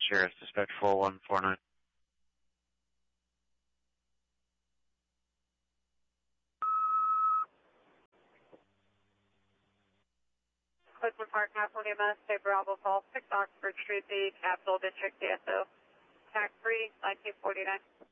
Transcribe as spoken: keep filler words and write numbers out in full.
Sierra, suspect four one four nine. Oakland Park, California, Mass. Bravo Falls, six Oxford Street, the Capital District, D S O. Tax three, nineteen forty-nine.